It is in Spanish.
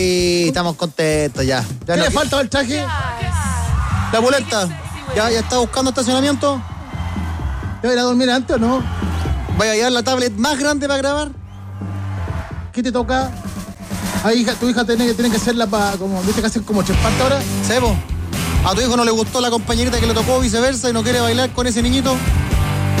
Sí, estamos contentos ya. ¿Qué le falta al traje? La pulenta. ¿Ya está buscando estacionamiento? ¿Te voy a ir a dormir antes o no? ¿Vaya a llevar la tablet más grande para grabar? ¿Qué te toca? Ah, hija, tu hija tiene que hacerla para, como, ¿viste que hacen como chesparte ahora? Sebo, ¿a tu hijo no le gustó la compañerita que le tocó viceversa y no quiere bailar con ese niñito?